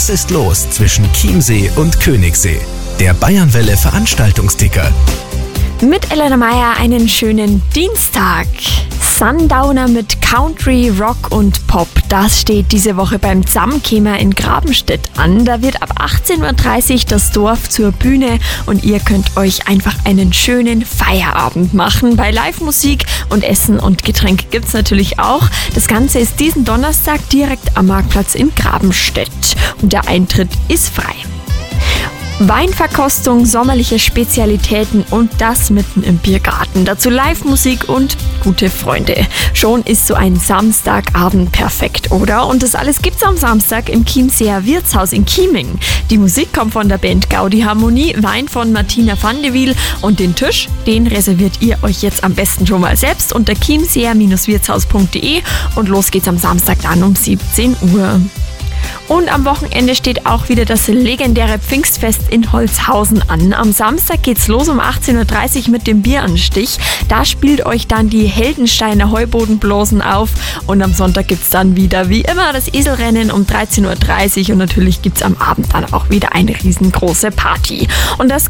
Was ist los zwischen Chiemsee und Königssee? Der Bayernwelle Veranstaltungsticker. Mit Elena Meyer einen schönen Dienstag. Sundowner mit Country, Rock und Pop. Das steht diese Woche beim Zamkemer in Grabenstedt an. Da wird ab 18.30 Uhr das Dorf zur Bühne und ihr könnt euch einfach einen schönen Feierabend machen. Bei Live-Musik und Essen und Getränke gibt's natürlich auch. Das Ganze ist diesen Donnerstag direkt am Marktplatz in Grabenstedt und der Eintritt ist frei. Weinverkostung, sommerliche Spezialitäten und das mitten im Biergarten. Dazu Live-Musik und gute Freunde. Schon ist so ein Samstagabend perfekt, oder? Und das alles gibt's am Samstag im Chiemseer Wirtshaus in Chieming. Die Musik kommt von der Band Gaudi Harmonie, Wein von Martina van de Wiel und den Tisch, den reserviert ihr euch jetzt am besten schon mal selbst unter chiemseer-wirtshaus.de und los geht's am Samstag dann um 17 Uhr. Und am Wochenende steht auch wieder das legendäre Pfingstfest in Holzhausen an. Am Samstag geht's los um 18.30 Uhr mit dem Bieranstich. Da spielt euch dann die Heldensteiner Heubodenblosen auf. Und am Sonntag gibt's dann wieder wie immer das Eselrennen um 13.30 Uhr. Und natürlich gibt's am Abend dann auch wieder eine riesengroße Party. Und das